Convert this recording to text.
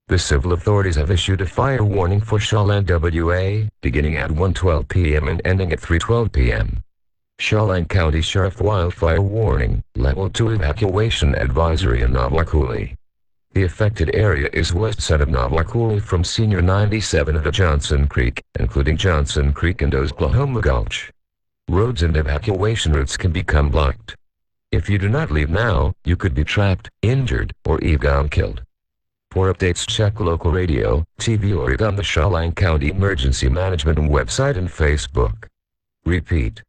The civil authorities have issued a fire warning for Shawland WA, beginning at 1:12 p.m. and ending at 3:12 p.m. Shawland County Sheriff Wildfire Warning, Level 2 Evacuation Advisory in Nowacooley. The affected area is west side of Nowacooley from Senior 97 to Johnson Creek, including Johnson Creek and Oklahoma Gulch. Roads and evacuation routes can become blocked. If you do not leave now, you could be trapped, injured, or even killed. For updates, check local radio, TV, or on the Shawland County Emergency Management website and Facebook. Repeat,